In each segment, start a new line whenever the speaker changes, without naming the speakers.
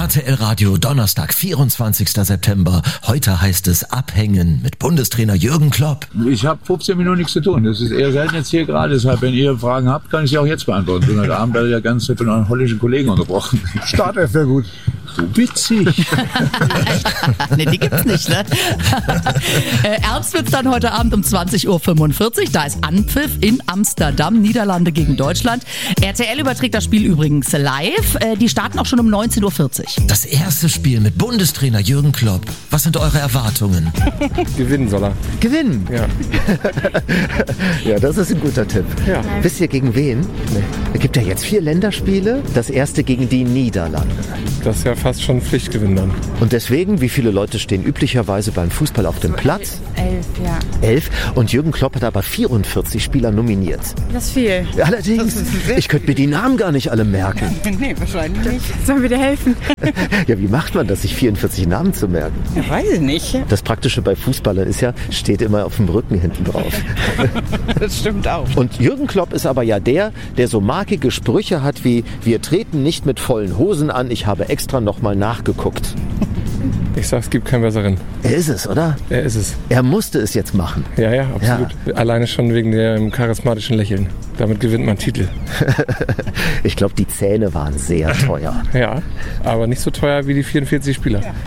RTL Radio, Donnerstag, 24. September. Heute heißt es Abhängen mit Bundestrainer Jürgen Klopp.
Ich habe 15 Minuten nichts zu tun. Das ist eher selten jetzt hier gerade. Deshalb, wenn ihr Fragen habt, kann ich sie auch jetzt beantworten. Ich bin heute Abend ja ganz von euren holländischen Kollegen unterbrochen.
Startelf wäre gut.
So witzig.
Ne, die gibt's nicht, ne? Ernst wird's dann heute Abend um 20.45 Uhr. Da ist Anpfiff in Amsterdam, Niederlande gegen Deutschland. RTL überträgt das Spiel übrigens live. Die starten auch schon um 19.40 Uhr.
Das erste Spiel mit Bundestrainer Jürgen Klopp. Was sind eure Erwartungen?
Gewinnen soll er.
Gewinnen?
Ja.
Ja, das ist ein guter Tipp.
Ja.
Wisst ihr gegen wen? Nee. Es gibt ja jetzt 4 Länderspiele. Das erste gegen die Niederlande.
Das ist ja fast schon Pflichtgewinn dann.
Und deswegen, wie viele Leute stehen üblicherweise beim Fußball auf dem Platz?
11, ja.
11. Und Jürgen Klopp hat aber 44 Spieler nominiert.
Das ist viel.
Allerdings, ich könnte mir die Namen gar nicht alle merken.
Nee, wahrscheinlich nicht. Sollen wir dir helfen?
Ja, wie macht man das, sich 44 Namen zu merken?
Ja, weiß ich nicht.
Das Praktische bei Fußballern ist ja, steht immer auf dem Rücken hinten drauf.
Das stimmt auch.
Und Jürgen Klopp ist aber ja der so markige Sprüche hat wie: Wir treten nicht mit vollen Hosen an, ich habe extra nochmal nachgeguckt.
Ich sag, es gibt keinen besseren.
Er ist es, oder?
Er ist es.
Er musste es jetzt machen.
Ja, ja, absolut. Ja. Alleine schon wegen dem charismatischen Lächeln. Damit gewinnt man Titel.
Ich glaube, die Zähne waren sehr teuer.
Ja, aber nicht so teuer wie die 44 Spieler.
Ja.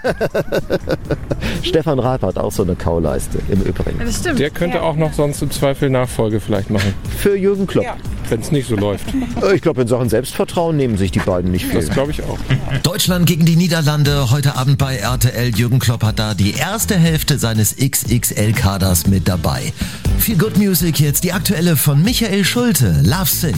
Stefan Raab hat auch so eine Kauleiste im Übrigen.
Das stimmt.
Der könnte auch noch sonst im Zweifel Nachfolge vielleicht machen.
Für Jürgen Klopp.
Ja.
Wenn es nicht so läuft.
Ich glaube, in Sachen Selbstvertrauen nehmen sich die beiden nicht viel.
Das glaube ich auch.
Deutschland gegen die Niederlande, heute Abend bei RTL. Jürgen Klopp hat da die erste Hälfte seines XXL-Kaders mit dabei. Feel Good Music jetzt, die aktuelle von Michael Schulte, Love Sick.